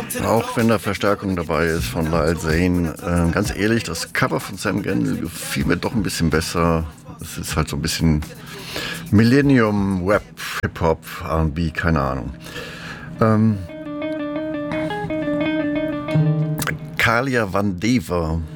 Auch wenn da Verstärkung dabei ist von Lyle Zane. Ganz ehrlich, das Cover von Sam Gendel gefiel mir doch ein bisschen besser. Es ist halt so ein bisschen Millennium, Web, Hip-Hop, R&B, keine Ahnung. Kalia Van Dever